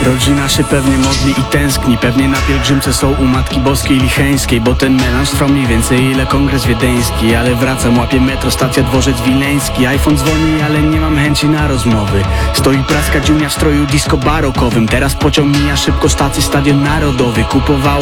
Rodzina się pewnie modli i tęskni, pewnie na pielgrzymce są u Matki Boskiej Licheńskiej, bo ten melanż trwał mniej więcej ile kongres wiedeński. Ale wracam, łapię metro, stacja dworzec wileński. iPhone dzwoni, ale nie mam chęci na rozmowy. Stoi praska dziunia w stroju disco barokowym. Teraz pociąg mija szybko stację, Stadion Narodowy. Kupowałem